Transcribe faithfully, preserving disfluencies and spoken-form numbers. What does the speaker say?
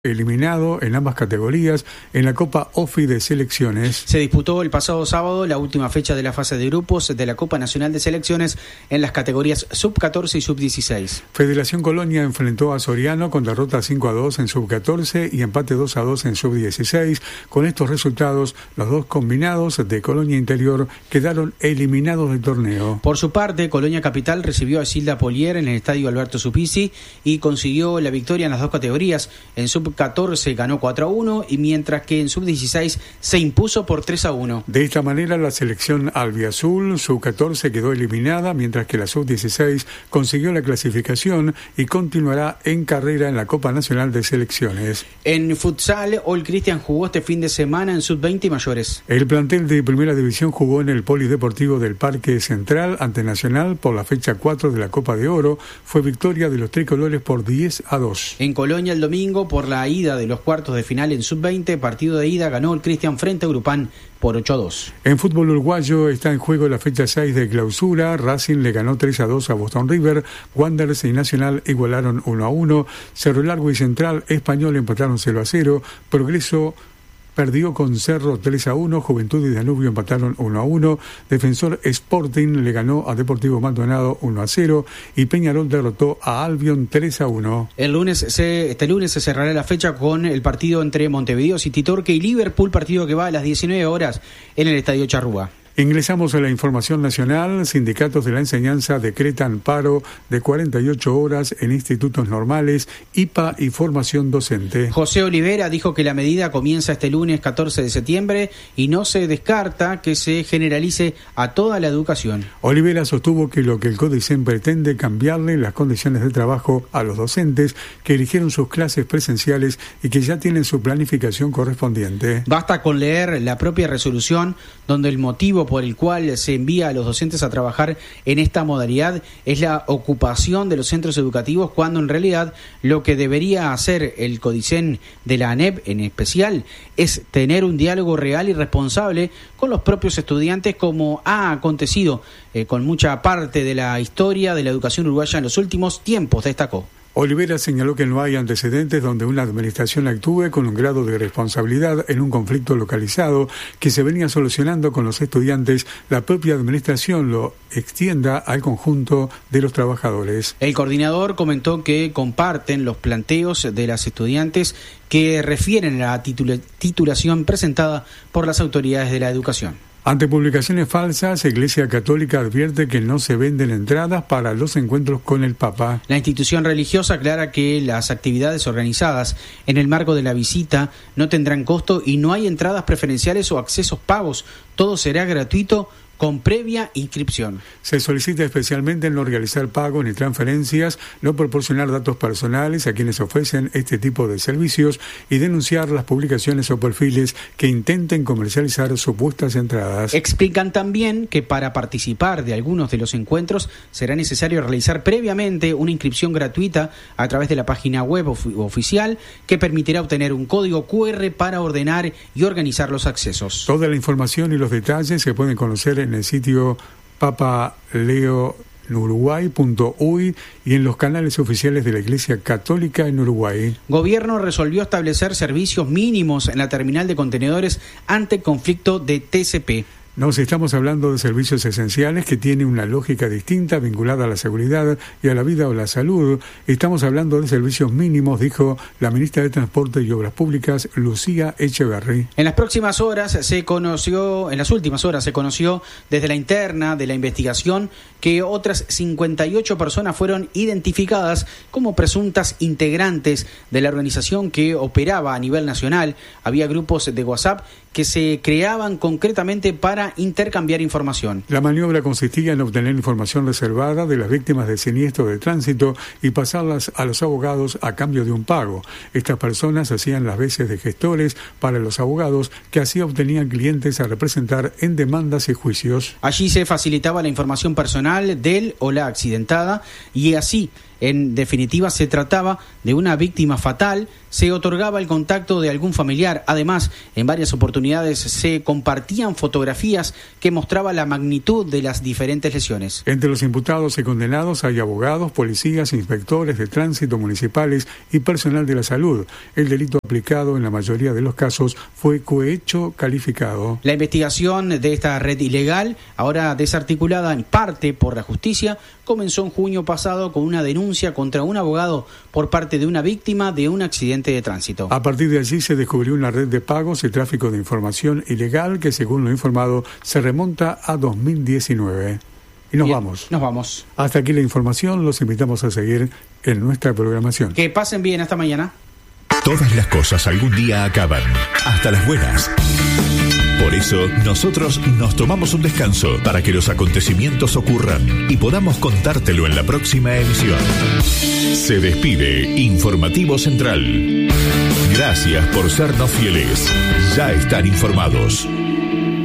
eliminado en ambas categorías en la Copa OFI de Selecciones. Se disputó el pasado sábado la última fecha de la fase de grupos de la Copa Nacional de Selecciones en las categorías sub catorce y sub dieciséis. Federación Colonia enfrentó a Soriano con derrota cinco a dos en sub catorce y empate dos a dos en sub dieciséis. Con estos resultados, los dos combinados de Colonia Interior quedaron eliminados del torneo. Por su parte, Colonia Capital recibió a Silda Polier en el estadio Alberto Supisi y consiguió la victoria en las dos categorías. En sub catorce ganó cuatro a uno y mientras que en sub dieciséis se impuso por tres a uno. De esta manera la selección albiazul sub catorce quedó eliminada, mientras que la sub dieciséis consiguió la clasificación y continuará en carrera en la Copa Nacional de Selecciones. En futsal, All Christian jugó este fin de semana en sub veinte y mayores. El plantel de Primera División jugó en el Polideportivo del Parque Central ante Nacional por la fecha cuatro de la Copa de Oro. Fue victoria de los tricolores por diez a dos. En Colonia el domingo, por la ida de los cuartos de final en sub veinte, partido de ida ganó el Cristian frente a Grupán por ocho a dos. En fútbol uruguayo está en juego la fecha seis de clausura. Racing le ganó tres a dos a Boston River, Wanderers y Nacional igualaron uno a uno, Cerro Largo y Central Español empataron cero a cero, Progreso perdió con Cerro tres a uno, Juventud y Danubio empataron uno a uno, Defensor Sporting le ganó a Deportivo Maldonado uno a cero y Peñarol derrotó a Albion tres a uno. El lunes se, este lunes se cerrará la fecha con el partido entre Montevideo City Torque y Liverpool, partido que va a las diecinueve horas en el Estadio Charrúa. Ingresamos a la información nacional. Sindicatos de la enseñanza decretan paro de cuarenta y ocho horas en institutos normales, I P A y formación docente. José Olivera dijo que la medida comienza este lunes catorce de septiembre y no se descarta que se generalice a toda la educación. Olivera sostuvo que lo que el CODICEN pretende cambiarle las condiciones de trabajo a los docentes que eligieron sus clases presenciales y que ya tienen su planificación correspondiente. Basta con leer la propia resolución donde el motivo por el cual se envía a los docentes a trabajar en esta modalidad es la ocupación de los centros educativos, cuando en realidad lo que debería hacer el CODICEN de la ANEP en especial es tener un diálogo real y responsable con los propios estudiantes, como ha acontecido eh, con mucha parte de la historia de la educación uruguaya en los últimos tiempos, destacó. Olivera señaló que no hay antecedentes donde una administración actúe con un grado de responsabilidad en un conflicto localizado que se venía solucionando con los estudiantes. La propia administración lo extienda al conjunto de los trabajadores. El coordinador comentó que comparten los planteos de las estudiantes que refieren a la titula- titulación presentada por las autoridades de la educación. Ante publicaciones falsas, Iglesia Católica advierte que no se venden entradas para los encuentros con el Papa. La institución religiosa aclara que las actividades organizadas en el marco de la visita no tendrán costo y no hay entradas preferenciales o accesos pagos. Todo será gratuito con previa inscripción. Se solicita especialmente no realizar pagos ni transferencias, no proporcionar datos personales a quienes ofrecen este tipo de servicios y denunciar las publicaciones o perfiles que intenten comercializar supuestas entradas. Explican también que para participar de algunos de los encuentros será necesario realizar previamente una inscripción gratuita a través de la página web of- oficial que permitirá obtener un código cu erre para ordenar y organizar los accesos. Toda la información y los detalles se pueden conocer en en el sitio papaleonuruguay punto uy y en los canales oficiales de la Iglesia Católica en Uruguay. Gobierno resolvió establecer servicios mínimos en la terminal de contenedores ante conflicto de T C P. Nos estamos hablando de servicios esenciales que tienen una lógica distinta vinculada a la seguridad y a la vida o la salud. Estamos hablando de servicios mínimos, dijo la ministra de Transporte y Obras Públicas, Lucía Echeverri. En las próximas horas se conoció, en las últimas horas se conoció desde la interna de la investigación que otras cincuenta y ocho personas fueron identificadas como presuntas integrantes de la organización que operaba a nivel nacional. Había grupos de WhatsApp que se creaban concretamente para intercambiar información. La maniobra consistía en obtener información reservada de las víctimas de siniestro de tránsito y pasarlas a los abogados a cambio de un pago. Estas personas hacían las veces de gestores para los abogados, que así obtenían clientes a representar en demandas y juicios. Allí se facilitaba la información personal del o la accidentada y así En definitiva, se trataba de una víctima fatal. Se otorgaba el contacto de algún familiar. Además, en varias oportunidades se compartían fotografías que mostraban la magnitud de las diferentes lesiones. Entre los imputados y condenados hay abogados, policías, inspectores de tránsito municipales y personal de la salud. El delito aplicado en la mayoría de los casos fue cohecho calificado. La investigación de esta red ilegal, ahora desarticulada en parte por la justicia, comenzó en junio pasado con una denuncia contra un abogado por parte de una víctima de un accidente de tránsito. A partir de allí se descubrió una red de pagos y tráfico de información ilegal que, según lo informado, se remonta a dos mil diecinueve. Y nos Bien, vamos. Nos vamos. Hasta aquí la información. Los invitamos a seguir en nuestra programación. Que pasen bien hasta mañana. Todas las cosas algún día acaban, hasta las buenas. Por eso, nosotros nos tomamos un descanso para que los acontecimientos ocurran y podamos contártelo en la próxima emisión. Se despide Informativo Central. Gracias por sernos fieles. Ya están informados.